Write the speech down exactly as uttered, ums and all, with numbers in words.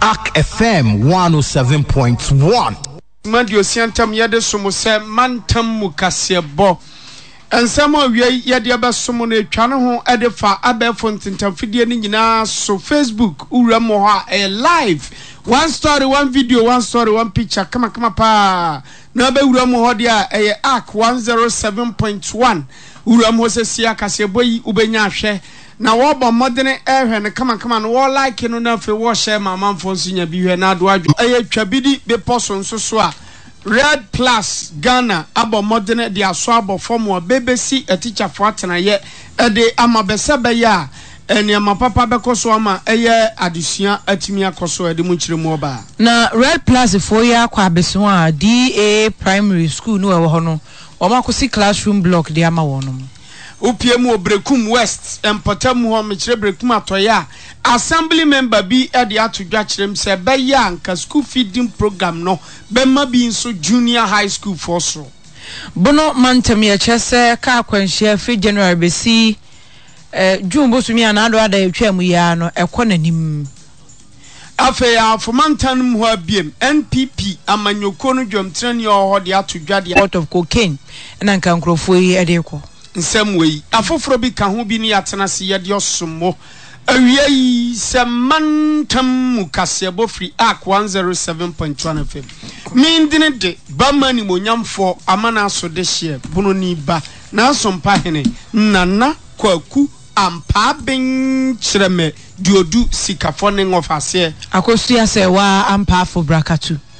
Arc F M one oh seven point one. Madio Siantam Yade Sumose Mantam Mukasiebo. And some of ye Yadiaba Sumone Channel Edefa Abe Fontintam Fidianina so Facebook Uramoha a live. One story, one video, one story, one picture. Come on, come on, pa. Nabe Uramohodia a Arc one oh seven point one. Uramose Sia Kaseboy Ubenyashe. Na woba modern ehwe ne kama kama no wo like no na fe wo share ma manfo nso nya bi hwe na ado adwo eye twabidi be poso nso so a Red Plus Ghana abo modern de aso abo form o bebesi a teacher for atena ye e de amabese be ya eni amapapa be koso ama eye adusua atimi akoso e de mu kire mu oba na Red Plus for ya kwa beso a D A Primary School no e wo ho no o makosi classroom block de ama wono Upiemu Brekum West Empotamu ho mechire Brekum atoya assembly member bi e de atodwa kirem se be ya nka school feeding program no be ma bi nso junior high school for so bono mantem ye chese ka kwanhia fi January be si eh June bosumi anado ada etwa mu ya no ekọ nanim afe ya fomantan mu ho abiem N P P amanyoko no dwomtrani o ho de atodwa de out of cocaine na nka nkrofo yi e de ekọ nsem wei afoforo bi ka ho bi ni atena se ye de osomo awie yi semantam mukasebo free Arc one oh seven point one F M mindine de bamani monyamfo amana so de hye bono ni ba na asompa hene nana kwaku ampa ben kireme diodu sikafo ne ngofase akosu ya se wa ampa afo brakatu